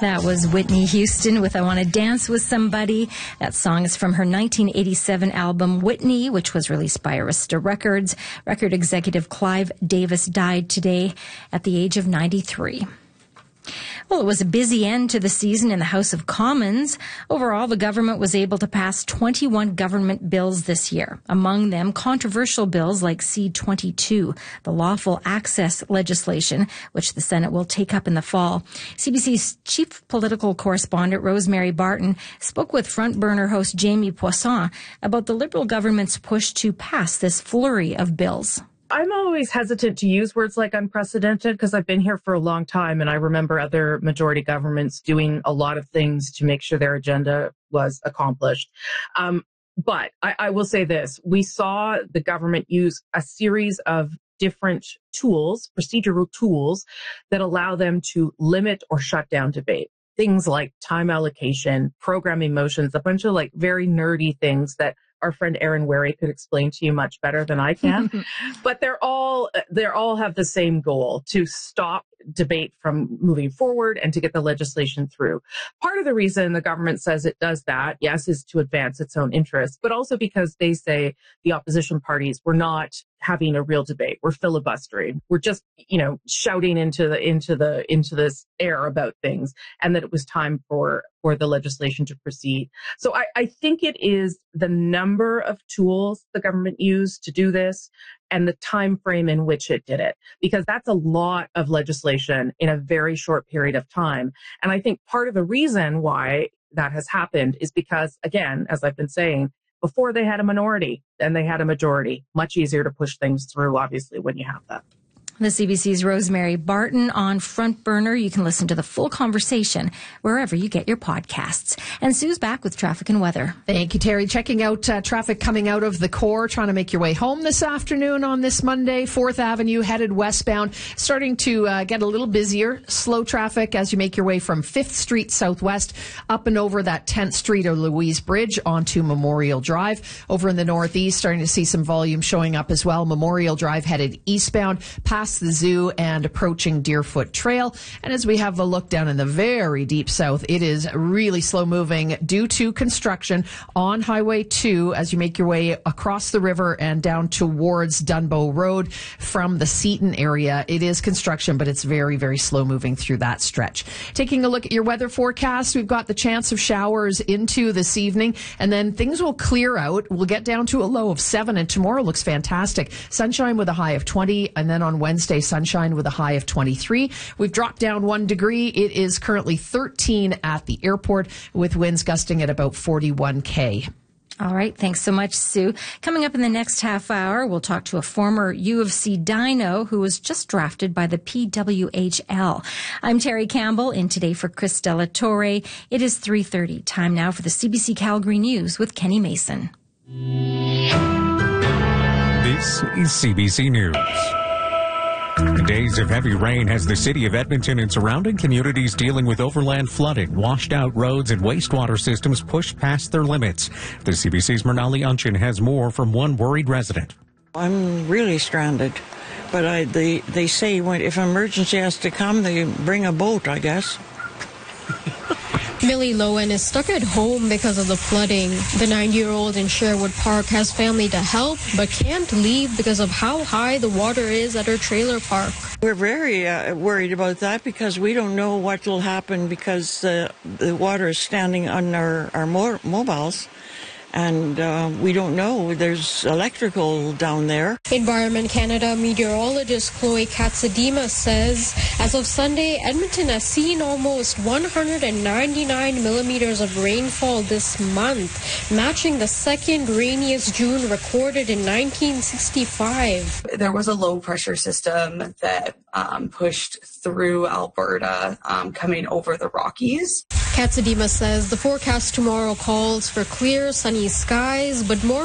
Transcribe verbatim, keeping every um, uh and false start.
That was Whitney Houston with I Want to Dance with Somebody. That song is from her nineteen eighty-seven album Whitney, which was released by Arista Records. Record executive Clive Davis died today at the age of ninety-three. Well, it was a busy end to the season in the House of Commons. Overall, the government was able to pass twenty-one government bills this year. Among them, controversial bills like C twenty-two, the lawful access legislation, which the Senate will take up in the fall. C B C's chief political correspondent, Rosemary Barton, spoke with Front Burner host Jamie Poisson about the Liberal government's push to pass this flurry of bills. I'm always hesitant to use words like unprecedented because I've been here for a long time, and I remember other majority governments doing a lot of things to make sure their agenda was accomplished. Um, but I, I will say this. We saw the government use a series of different tools, procedural tools, that allow them to limit or shut down debate. Things like time allocation, programming motions, a bunch of like very nerdy things that our friend Erin Wary could explain to you much better than I can. But they're all, they all have the same goal: to stop debate from moving forward and to get the legislation through. Part of the reason the government says it does that, yes, is to advance its own interests, but also because they say the opposition parties were not having a real debate. We're filibustering. We're just, you know, shouting into the, into the, into this air about things, and that it was time for, for the legislation to proceed. So I, I think it is the number of tools the government used to do this and the time frame in which it did it, because that's a lot of legislation in a very short period of time. And I think part of the reason why that has happened is because, again, as I've been saying, before they had a minority, then they had a majority. Much easier to push things through, obviously, when you have that. The C B C's Rosemary Barton on Front Burner. You can listen to the full conversation wherever you get your podcasts. And Sue's back with traffic and weather. Thank you, Terry. Checking out uh, traffic coming out of the core, trying to make your way home this afternoon on this Monday. fourth Avenue headed westbound, starting to uh, get a little busier. Slow traffic as you make your way from fifth Street Southwest up and over that tenth Street or Louise Bridge onto Memorial Drive. Over in the northeast, starting to see some volume showing up as well. Memorial Drive headed eastbound, past the zoo and approaching Deerfoot Trail. And as we have a look down in the very deep south, it is really slow moving due to construction on Highway two as you make your way across the river and down towards Dunbow Road from the Seaton area. It is construction, but it's very, very slow moving through that stretch. Taking a look at your weather forecast, we've got the chance of showers into this evening, and then things will clear out. We'll get down to a low of seven, and tomorrow looks fantastic. Sunshine with a high of twenty, and then on Wednesday, Wednesday, sunshine with a high of twenty-three. We've dropped down one degree. It is currently thirteen at the airport with winds gusting at about forty-one K. All right. Thanks so much, Sue. Coming up in the next half hour, we'll talk to a former U of C Dino who was just drafted by the P W H L. I'm Terry Campbell in today for Chris Della Torre. It is three thirty. Time now for the C B C Calgary News with Kenny Mason. This is C B C News. Days of heavy rain has the city of Edmonton and surrounding communities dealing with overland flooding, washed out roads and wastewater systems pushed past their limits. The C B C's Mernali Unchin has more from one worried resident. I'm really stranded, but I, they, they say when, if emergency has to come, they bring a boat, I guess. Millie Lowen is stuck at home because of the flooding. The nine-year-old in Sherwood Park has family to help, but can't leave because of how high the water is at her trailer park. We're very uh, worried about that because we don't know what will happen because uh, the water is standing on our, our mo- mobiles. And uh, we don't know. There's electrical down there. Environment Canada meteorologist Chloe Katsadima says, as of Sunday, Edmonton has seen almost one hundred ninety-nine millimeters of rainfall this month, matching the second rainiest June recorded in nineteen sixty-five. There was a low pressure system that um, pushed through Alberta, um, coming over the Rockies. Katsadima says the forecast tomorrow calls for clear, sunny skies, but more